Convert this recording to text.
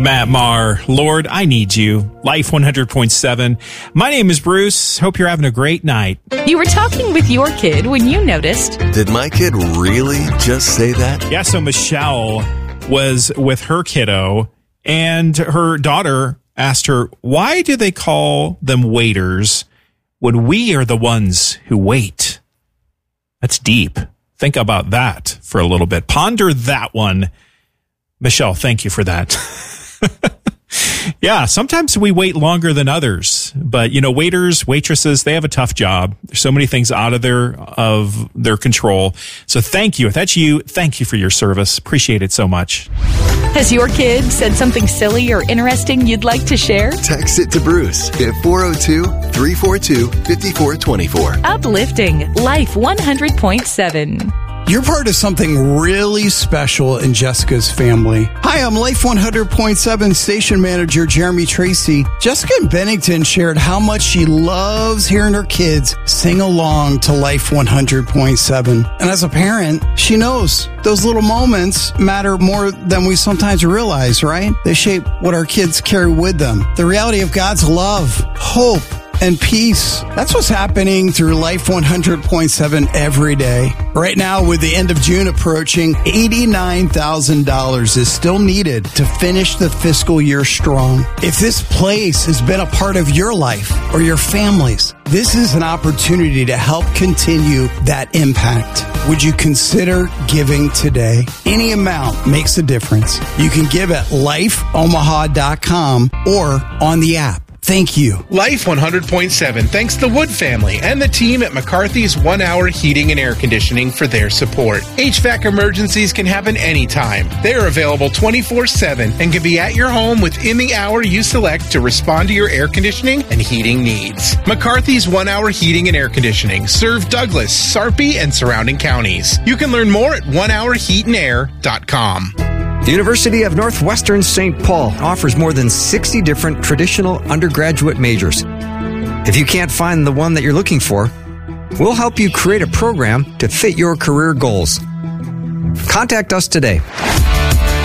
Matt Maher, Lord, I Need You, Life 100.7. My name is Bruce. Hope you're having a great night. You were talking with your kid when you noticed. Did my kid really just say that? Yeah, so Michelle was with her kiddo, and her daughter asked her, why do they call them waiters when we are the ones who wait? That's deep. Think about that for a little bit. Ponder that one. Michelle, thank you for that. Yeah, sometimes we wait longer than others, but waiters, waitresses, they have a tough job. There's so many things out of their control. So thank you. If that's you, thank you for your service. Appreciate it so much. Has your kid said something silly or interesting you'd like to share? Text it to Bruce at 402-342-5424. Uplifting Life 100.7. You're part of something really special in Jessica's family. Hi, I'm Life 100.7 station manager Jeremy Tracy. Jessica in Bennington shared how much she loves hearing her kids sing along to Life 100.7. And as a parent, she knows those little moments matter more than we sometimes realize, right? They shape what our kids carry with them. The reality of God's love, hope, and peace. That's what's happening through Life 100.7 every day. Right now, with the end of June approaching, $89,000 is still needed to finish the fiscal year strong. If this place has been a part of your life or your family's, this is an opportunity to help continue that impact. Would you consider giving today? Any amount makes a difference. You can give at lifeomaha.com or on the app. Thank you. Life 100.7 thanks the Wood family and the team at McCarthy's 1 Hour Heating and Air Conditioning for their support. HVAC emergencies can happen anytime. They are available 24/7 and can be at your home within the hour you select to respond to your air conditioning and heating needs. McCarthy's 1 Hour Heating and Air Conditioning serve Douglas, Sarpy, and surrounding counties. You can learn more at onehourheatandair.com. The University of Northwestern St. Paul offers more than 60 different traditional undergraduate majors. If you can't find the one that you're looking for, we'll help you create a program to fit your career goals. Contact us today.